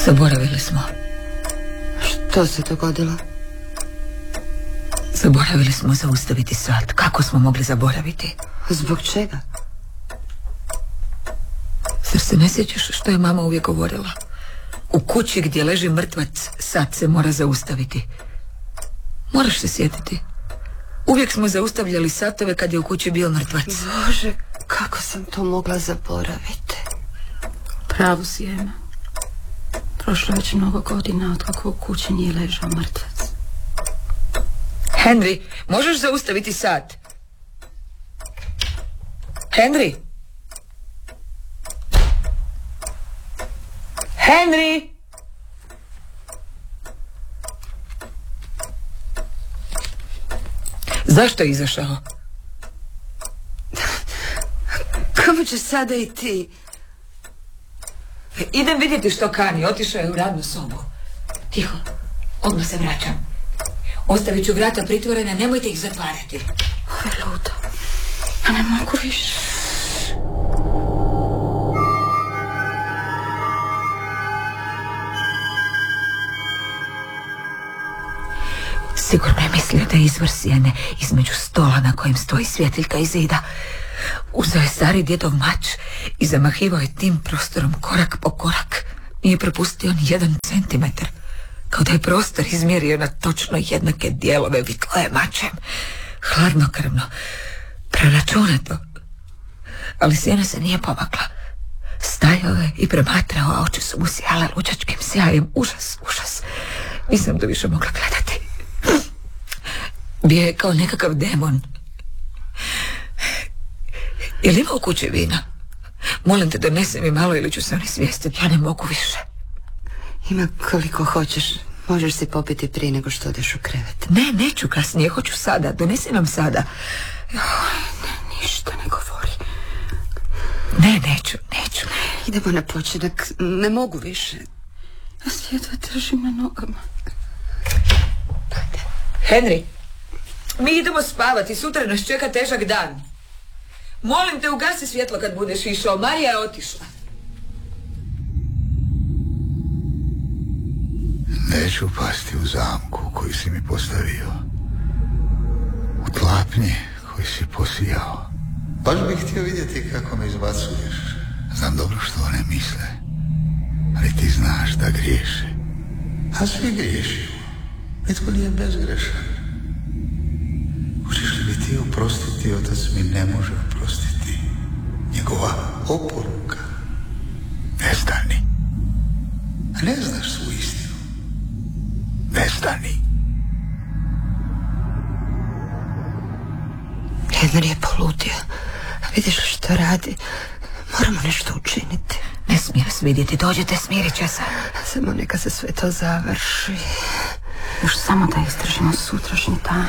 Zaboravili smo. Što se dogodilo? Zaboravili smo zaustaviti sat. Kako smo mogli zaboraviti? Zbog čega? Zar se ne sjećaš što je mama uvijek govorila? U kući gdje leži mrtvac, sat se mora zaustaviti. Moraš se sjetiti. Uvijek smo zaustavljali satove kad je u kući bio mrtvac. Bože, kako sam to mogla zaboraviti? Pravo si, Ema. Prošlo je već mnogo godina od kako u kući nije ležao mrtvac. Henry, možeš zaustaviti sat? Henry! Henry! Zašto je izašao? Kamo ćeš sada i ti? Idem vidjeti što kani. Otišao je u radnu sobu. Tiho, odmah se vraćam. Ostavit ću vrata pritvorena, nemojte ih zatvarati. Ovo je ludo. Ja ne mogu više. Sigurno je mislio da je izvor sjene između stola na kojem stoji svjetiljka i zida. Uzeo je stari djedov mač i zamahivao je tim prostorom korak po korak. Nije propustio ni 1 centimetar. Kao da je prostor izmjerio na točno jednake dijelove, vitlo je mačem. Hladnokrvno, preračunato. Ali sjena se nije pomakla. Stajao je i promatrao, a oči su mu sjale luđačkim sjajem. Užas, užas. Nisam to više mogla gledati. Bio je kao nekakav demon. Je li ima u kući vina? Molim te, donesi mi malo ili ću se oni svijestiti. Ja ne mogu više. Ima koliko hoćeš. Možeš si popiti prije nego što odeš u krevet. Ne, neću kasnije, hoću sada. Donesi nam sada. Ništa ne govori. Ne, neću. Idemo na počinak. Ne mogu više. Ja jedva držim na nogama. Henry, mi idemo spavati. Sutra nas čeka težak dan. Molim te, ugasi svjetlo kad budeš išao. Marija je otišla. Neću pasti u zamku koji si mi postavio, u tlapnje koji si posijao. Baš bih htio vidjeti kako me izbacuješ. Znam dobro što one misle, ali ti znaš da griješe. A svi griješimo. Nitko nije bezgrešan. Hoćeš li mi ti oprostiti? Otac mi ne može oprostiti. Njegova oporuka. Nestani. A ne znaš svu istinu. Nestani. Henry je poludio. Vidiš li što radi? Moramo nešto učiniti. Ne smije vas vidjeti. Dođete, smirit će se. Samo neka se sve to završi. Još samo da istražimo sutrašnji dan.